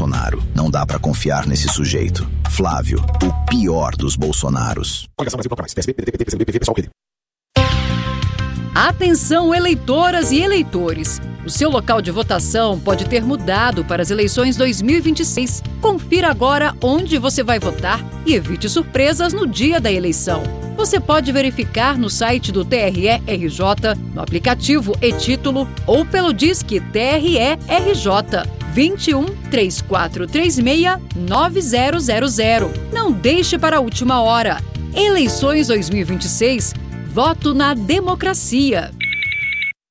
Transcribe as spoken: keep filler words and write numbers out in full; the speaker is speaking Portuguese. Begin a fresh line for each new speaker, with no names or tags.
Bolsonaro. Não dá pra confiar nesse sujeito. Flávio, o pior dos Bolsonaros.
Atenção, eleitoras e eleitores! O seu local de votação pode ter mudado para as eleições dois mil e vinte e seis. Confira agora onde você vai votar e evite surpresas no dia da eleição. Você pode verificar no site do T R E R J, no aplicativo e-Título ou pelo Disque T R E R J vinte e um, três quatro três seis, nove zero zero zero. Não deixe para a última hora. Eleições dois mil e vinte e seis. Voto na democracia.